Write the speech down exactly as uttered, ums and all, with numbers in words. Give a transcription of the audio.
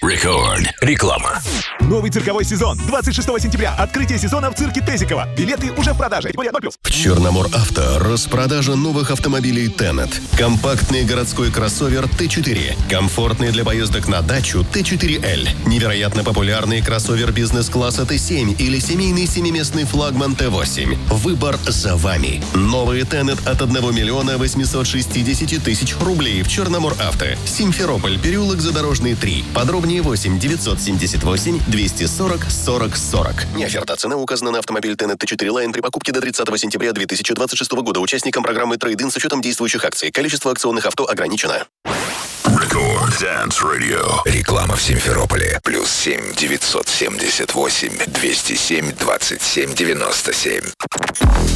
Рекорд. Реклама. Новый цирковой сезон. двадцать шестого сентября. Открытие сезона в цирке Тезикова. Билеты уже в продаже. Категория ноль плюс. В Черномор Авто распродажа новых автомобилей Тенет. Компактный городской кроссовер Т четыре. Комфортный для поездок на дачу Т четыре Л. Невероятно популярный кроссовер бизнес-класса Т семь или семейный семиместный флагман Т восемь. Выбор за вами. Новый Тенет от одного миллиона восемьсот шестьдесят тысяч рублей в Черномор Авто. Симферополь, переулок Задорожный, три. Подробнее восемь девятьсот семьдесят восемь двести сорок сорок сорок. Не оферта. Цена указана на автомобиль Тенет Т четыре Line при покупке до тридцатого сентября две тысячи двадцать шестого года. Участникам программы Трейд-ин с учетом действующих акций. Количество акционных авто ограничено. Рекорд Dance Radio. Реклама в Симферополе. Плюс семь девятьсот семьдесят восемь двести семь двадцать семь девяносто семь.